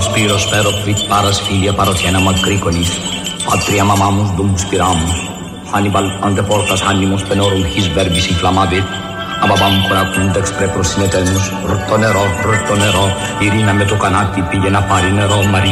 Spyros, spero, quid paras filia parotienam agricolis, patria mamamus dum spiramus, Hannibal anteportas animus penorum his verbis inflammabit, ababam coractum dextre prosinetenus, ρτο νερό, Ειρήνα με το κανάτι πήγε να πάρει νερό, Μαρία.